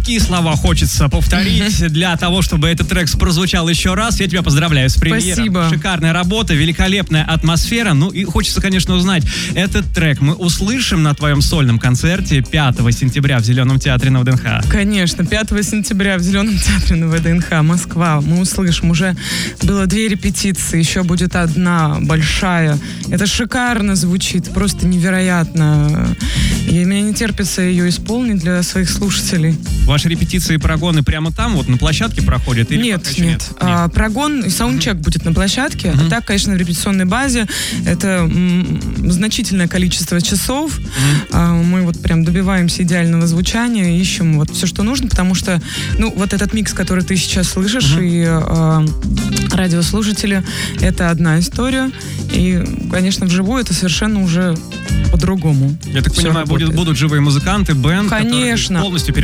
какие слова хочется повторить для того, чтобы этот трек прозвучал еще раз. Я тебя поздравляю с премьерой. Спасибо. Шикарная работа, великолепная атмосфера. Ну и хочется, конечно, узнать, этот трек мы услышим на твоем сольном концерте 5 сентября в Зеленом театре на ВДНХ? Конечно, 5 сентября в Зеленом театре на ВДНХ, Москва. Мы услышим. Уже было 2 репетиции, еще будет 1 большая. Это шикарно звучит, просто невероятно. И мне не терпится ее исполнить для своих слушателей. Ваши репетиции и прогоны прямо там, вот на площадке проходят? Или Нет. Прогон и саундчек будет на площадке. А так, конечно, в репетиционной базе это значительное количество часов. Мы вот прям добиваемся идеального звучания, ищем вот все, что нужно, потому что, ну, вот этот микс, который ты сейчас слышишь, и радиослушатели, это одна история. И, конечно, вживую это совершенно уже по-другому. Я так понимаю, будут живые музыканты, бэнд, конечно, которые полностью